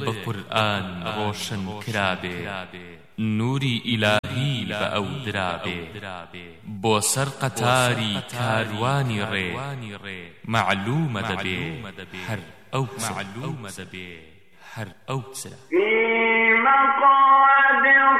بقرآن روشن کرابێ نوری ئیلاهی بە ئەو درابێ بۆ سەر قەتاری کاروانی ڕێ معلومە دەبێ هەر ئەو چرە